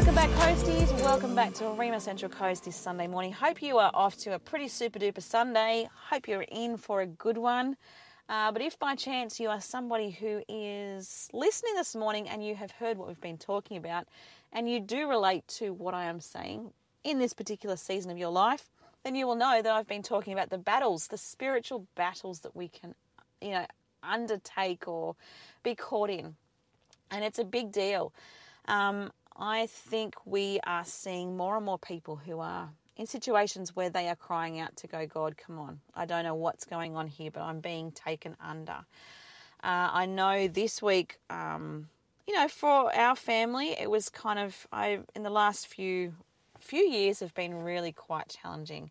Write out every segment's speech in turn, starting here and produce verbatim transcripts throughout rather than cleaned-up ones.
Welcome back, Coasties. Welcome back to Rima Central Coast this Sunday morning. Hope you are off to a pretty super duper Sunday. Hope you're in for a good one. Uh, but if by chance you are somebody who is listening this morning and you have heard what we've been talking about and you do relate to what I am saying in this particular season of your life, then you will know that I've been talking about the battles, the spiritual battles that we can, you know, undertake or be caught in. And it's a big deal. Um, I think we are seeing more and more people who are in situations where they are crying out to go, God, come on. I don't know what's going on here, but I'm being taken under. Uh, I know this week, um, you know, for our family, it was kind of, I in the last few few years have been really quite challenging.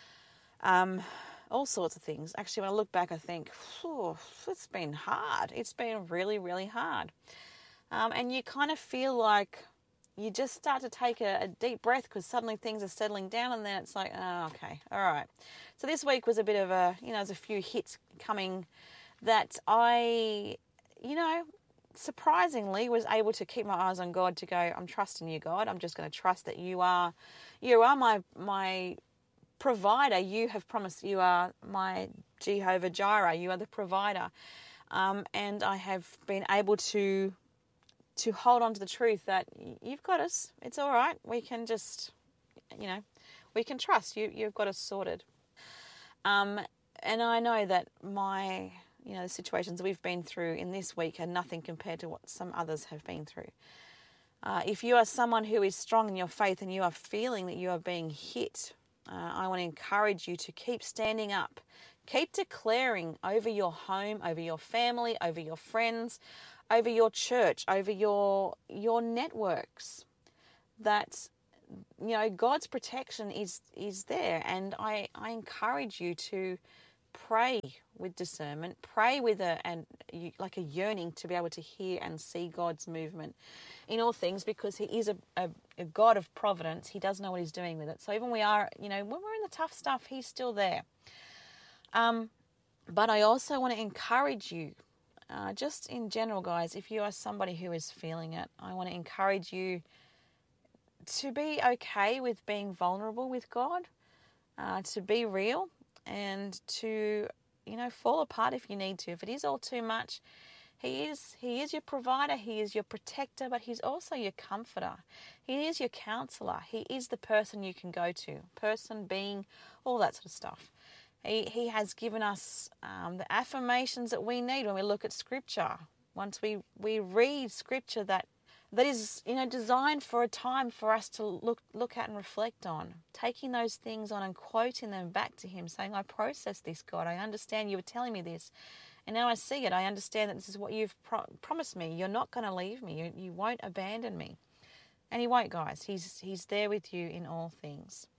Um, all sorts of things. Actually, when I look back, I think, oh, it's been hard. It's been really, really hard. Um, and you kind of feel like you just start to take a, a deep breath because suddenly things are settling down and then it's like, oh, okay, all right. So this week was a bit of a, you know, there's a few hits coming that I, you know, surprisingly was able to keep my eyes on God to go, I'm trusting you, God. I'm just going to trust that you are, you are my, my provider. You have promised you are my Jehovah Jireh. You are the provider. Um, and I have been able to to hold on to the truth that you've got us. It's all right. We can just, you know, we can trust you. You've got us sorted. Um, and I know that my, you know, the situations we've been through in this week are nothing compared to what some others have been through. Uh, if you are someone who is strong in your faith and you are feeling that you are being hit, uh, I want to encourage you to keep standing up. Keep declaring over your home, over your family, over your friends, over your church, over your your networks, that, you know, God's protection is is there. And I, I encourage you to pray with discernment, pray with a and like a yearning to be able to hear and see God's movement in all things, because He is a, a, a God of providence. He does know what He's doing with it. So even we are, you know, when we're in the tough stuff, He's still there. Um, but I also want to encourage you. Uh, just in general, guys, if you are somebody who is feeling it, I want to encourage you to be okay with being vulnerable with God, uh, to be real, and to, you know, fall apart if you need to. If it is all too much, He is He is your provider, He is your protector, but He's also your comforter. He is your counselor. He is the person you can go to, person, being, all that sort of stuff. He, he has given us um, the affirmations that we need when we look at Scripture. Once we, we read Scripture that that is, you know, designed for a time for us to look look at and reflect on, taking those things on and quoting them back to Him, saying, I process this, God. I understand you were telling me this, and now I see it. I understand that this is what you've pro- promised me. You're not going to leave me. You, you won't abandon me. And He won't, guys. He's He's there with you in all things.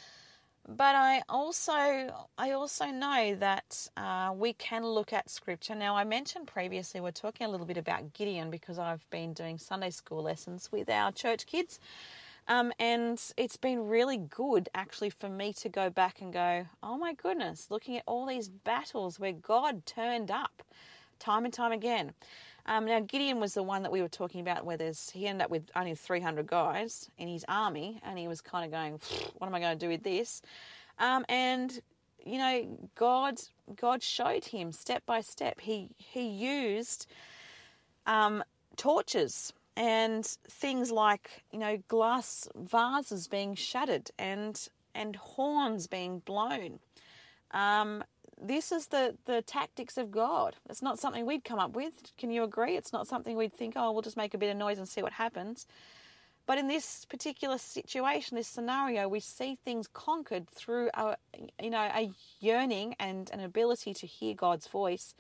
But I also I also know that uh, we can look at Scripture. Now, I mentioned previously we're talking a little bit about Gideon because I've been doing Sunday school lessons with our church kids. Um, and it's been really good actually for me to go back and go, oh my goodness, looking at all these battles where God turned up time and time again. Um, now, Gideon was the one that we were talking about where there's, he ended up with only three hundred guys in his army, and he was kind of going, what am I going to do with this? Um, and, you know, God God showed him step by step. He, he used um, torches and things like, you know, glass vases being shattered and, and horns being blown. Um This is the, the tactics of God. It's not something we'd come up with. Can you agree? It's not something we'd think, oh, we'll just make a bit of noise and see what happens. But in this particular situation, this scenario, we see things conquered through a, you know, a yearning and an ability to hear God's voice.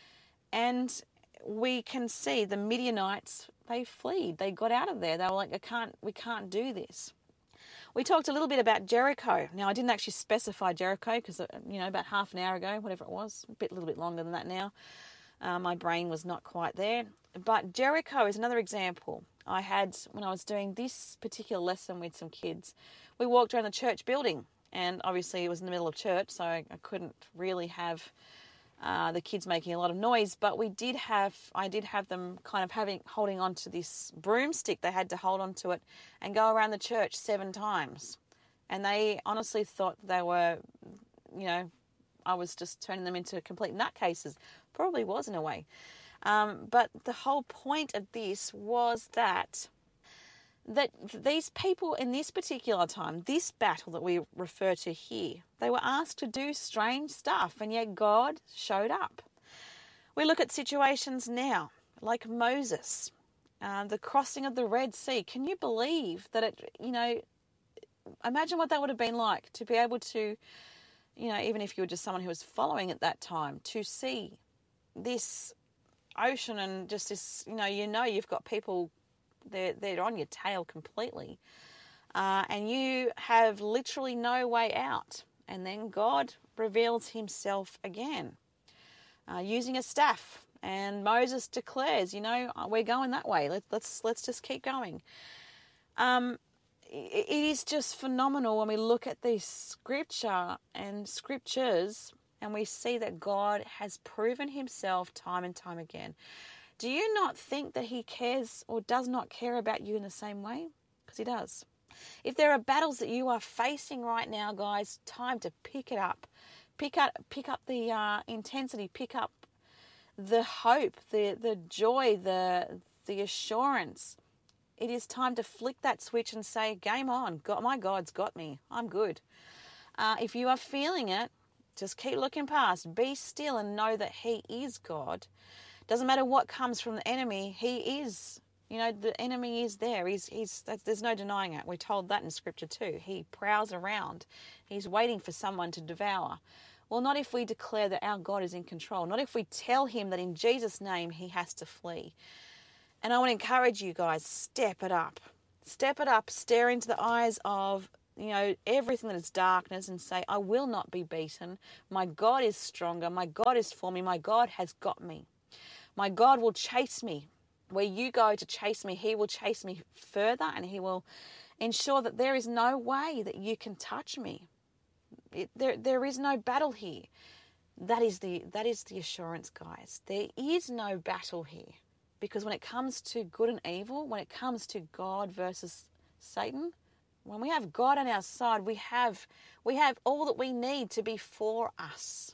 And we can see the Midianites, they fled. They got out of there. They were like, I can't, we can't do this. We talked a little bit about Jericho. Now, I didn't actually specify Jericho because, you know, about half an hour ago, whatever it was, a bit, little bit longer than that now, uh, my brain was not quite there. But Jericho is another example. I had, when I was doing this particular lesson with some kids, we walked around the church building, and obviously it was in the middle of church, so I, I couldn't really have uh, the kids making a lot of noise, but we did have, I did have them kind of having, holding on to this broomstick. They had to hold on to it and go around the church seven times. And they honestly thought they were, you know, I was just turning them into complete nutcases. Probably was in a way. Um, but the whole point of this was that that these people in this particular time, this battle that we refer to here, they were asked to do strange stuff, and yet God showed up. We look at situations now, like Moses, uh, the crossing of the Red Sea. Can you believe that it, you know, imagine what that would have been like to be able to, you know, even if you were just someone who was following at that time, to see this ocean and just this, you know, you know you've got people, they're, they're on your tail completely. Uh, and you have literally no way out. And then God reveals himself again uh, using a staff. And Moses declares, you know, we're going that way. Let, let's let's just keep going. Um, it, it is just phenomenal when we look at this scripture and scriptures and we see that God has proven himself time and time again. Do you not think that he cares or does not care about you in the same way? Because he does. If there are battles that you are facing right now, guys, time to pick it up. Pick up, pick up the uh, intensity, pick up the hope, the, the joy, the, the assurance. It is time to flick that switch and say, game on. God, my God's got me. I'm good. Uh, if you are feeling it, just keep looking past. Be still and know that he is God. Doesn't matter what comes from the enemy, he is. You know, the enemy is there. He's, he's, there's no denying it. We're told that in Scripture too. He prowls around. He's waiting for someone to devour. Well, not if we declare that our God is in control. Not if we tell him that in Jesus' name he has to flee. And I want to encourage you guys, step it up. Step it up. Stare into the eyes of, you know, everything that is darkness and say, I will not be beaten. My God is stronger. My God is for me. My God has got me. My God will chase me. Where you go to chase me, he will chase me further, and he will ensure that there is no way that you can touch me. It, there, there is no battle here. That is the that is the assurance, guys. There is no battle here. Because when it comes to good and evil, when it comes to God versus Satan, when we have God on our side, we have we have all that we need to be for us.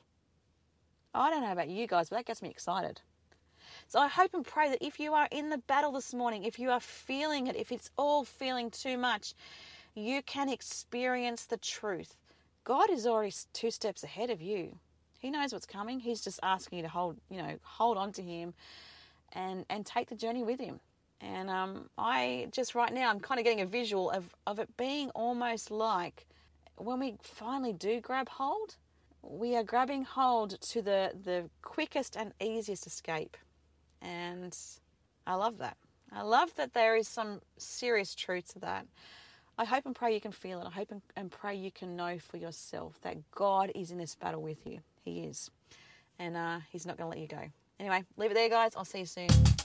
I don't know about you guys, but that gets me excited. So I hope and pray that if you are in the battle this morning, if you are feeling it, if it's all feeling too much, you can experience the truth. God is already two steps ahead of you. He knows what's coming. He's just asking you to hold, you know, hold on to him and, and take the journey with him. And um, I just right now, I'm kind of getting a visual of, of it being almost like when we finally do grab hold, we are grabbing hold to the, the quickest and easiest escape. And I love that. I love that there is some serious truth to that. I hope and pray you can feel it. I hope and pray you can know for yourself that God is in this battle with you. He is. And uh, he's not going to let you go. Anyway, leave it there, guys. I'll see you soon.